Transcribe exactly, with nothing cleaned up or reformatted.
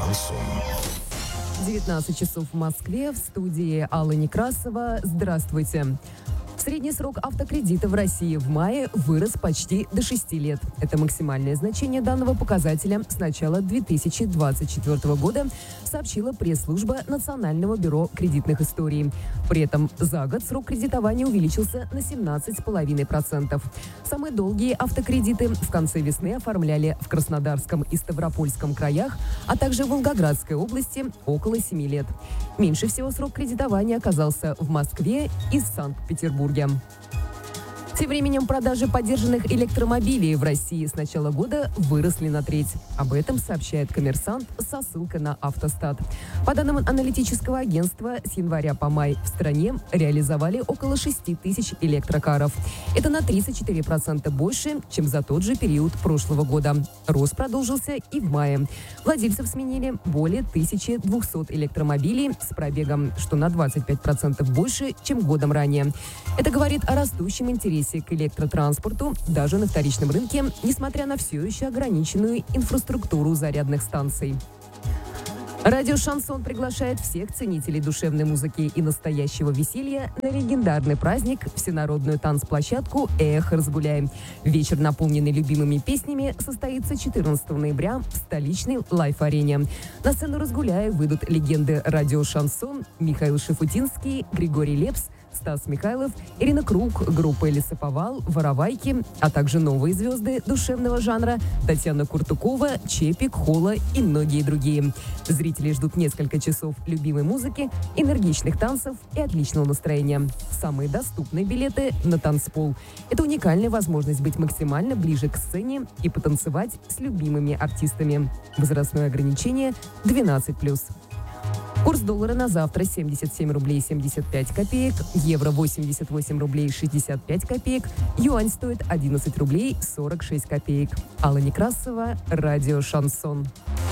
Шансон. девятнадцать часов в Москве, в студии Алла Некрасова. Здравствуйте. Средний срок автокредита в России в мае вырос почти до шести лет. Это максимальное значение данного показателя с начала две тысячи двадцать четвёртого года, сообщила пресс-служба Национального бюро кредитных историй. При этом за год срок кредитования увеличился на семнадцать целых пять десятых процента. Самые долгие автокредиты в конце весны оформляли в Краснодарском и Ставропольском краях, а также в Волгоградской области около семи лет. Меньше всего срок кредитования оказался в Москве и Санкт-Петербурге. Тем временем продажи подержанных электромобилей в России с начала года выросли на треть. Об этом сообщает «Коммерсант» со ссылкой на «Автостат». По данным аналитического агентства, с января по май в стране реализовали около шести тысяч электрокаров. Это на тридцать четыре процента больше, чем за тот же период прошлого года. Рост продолжился и в мае. Владельцев сменили более тысячи двухсот электромобилей с пробегом, что на двадцать пять процентов больше, чем годом ранее. Это говорит о растущем интересе к электротранспорту даже на вторичном рынке, несмотря на все еще ограниченную инфраструктуру зарядных станций. Радио «Шансон» приглашает всех ценителей душевной музыки и настоящего веселья на легендарный праздник – всенародную танцплощадку «Эх, разгуляй». Вечер, наполненный любимыми песнями, состоится четырнадцатого ноября в столичной лайф-арене. На сцену «Разгуляй» выйдут легенды радио «Шансон» Михаил Шафутинский, Григорий Лепс, Стас Михайлов, Ирина Круг, группа «Лесоповал», «Воровайки», а также новые звезды душевного жанра Татьяна Куртукова, Чепик, Хола и многие другие. Зрители ждут несколько часов любимой музыки, энергичных танцев и отличного настроения. Самые доступные билеты на танцпол. Это уникальная возможность быть максимально ближе к сцене и потанцевать с любимыми артистами. Возрастное ограничение двенадцать плюс. Курс доллара на завтра семьдесят семь рублей семьдесят пять копеек, евро восемьдесят восемь рублей шестьдесят пять копеек, юань стоит одиннадцать рублей сорок шесть копеек. Алла Некрасова, радио «Шансон».